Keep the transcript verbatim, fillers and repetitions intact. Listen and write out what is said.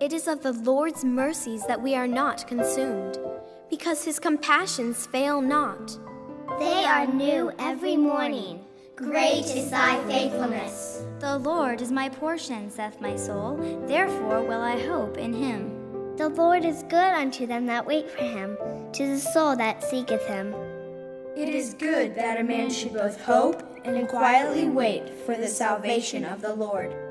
It is of the Lord's mercies that we are not consumed, because his compassions fail not. They are new every morning. Great is thy faithfulness. The Lord is my portion, saith my soul. Therefore will I hope in him. The Lord is good unto them that wait for him, to the soul that seeketh him. It is good that a man should both hope and quietly wait for the salvation of the Lord.